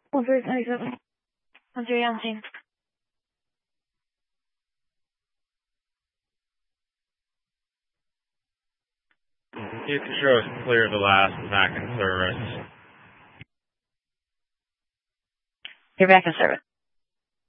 127. 117. You can show us clear the last back in service. You're back in service.